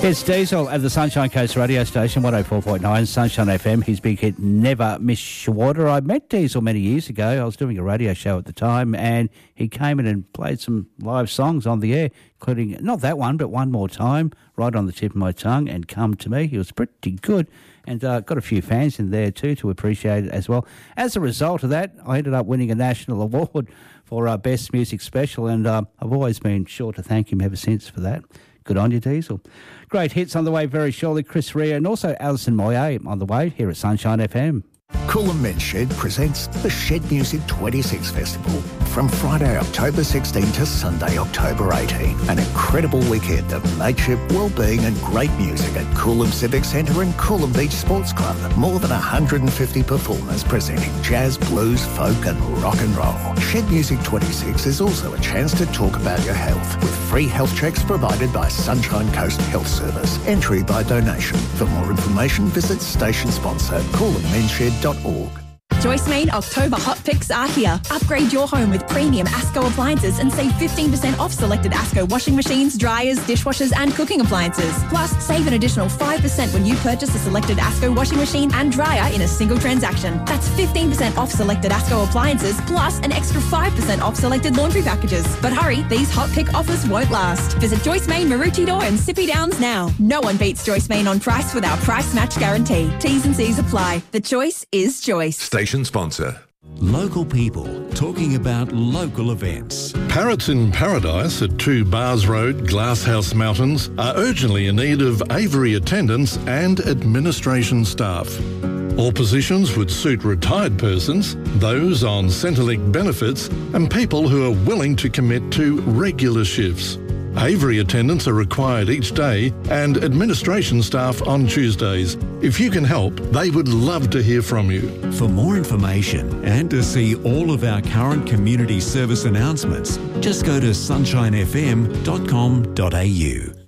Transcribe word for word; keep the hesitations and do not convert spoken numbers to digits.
It's Diesel at the Sunshine Coast radio station, one oh four point nine Sunshine F M. His big hit, Never Miss Your Water. I met Diesel many years ago. I was doing a radio show at the time, and he came in and played some live songs on the air, including, not that one, but One More Time, right on the tip of my tongue, and Come To Me. He was pretty good, and uh, got a few fans in there too to appreciate it as well. As a result of that, I ended up winning a national award for our Best Music Special, and uh, I've always been sure to thank him ever since for that. Good on you, Diesel. Great hits on the way very shortly. Chris Rea and also Alison Moyer on the way here at Sunshine F M. Coolum Men's Shed presents the Shed Music twenty-six Festival from Friday, October sixteenth to Sunday, October eighteenth. An incredible weekend of mateship, well-being and great music at Coolum Civic Centre and Coolum Beach Sports Club. More than one hundred fifty performers presenting jazz, blues, folk and rock and roll. Shed Music twenty-six is also a chance to talk about your health with free health checks provided by Sunshine Coast Health Service. Entry by donation. For more information, visit station sponsor coolum mens shed dot org. Joyce Main October Hot Picks are here. Upgrade your home with premium ASCO appliances and save fifteen percent off selected ASCO washing machines, dryers, dishwashers and cooking appliances. Plus, save an additional five percent when you purchase a selected ASCO washing machine and dryer in a single transaction. That's fifteen percent off selected ASCO appliances plus an extra five percent off selected laundry packages. But hurry, these Hot Pick offers won't last. Visit Joyce Main, Maroochydore and Sippy Downs now. No one beats Joyce Main on price with our price match guarantee. T's and C's apply. The choice is Joyce. Station sponsor. Local people talking about local events. Parrots in Paradise at two Bars Road, Glasshouse Mountains are urgently in need of aviary attendants and administration staff. All positions would suit retired persons, those on Centrelink benefits and people who are willing to commit to regular shifts. Aviary attendants are required each day and administration staff on Tuesdays. If you can help, they would love to hear from you. For more information and to see all of our current community service announcements, just go to sunshine f m dot com dot a u.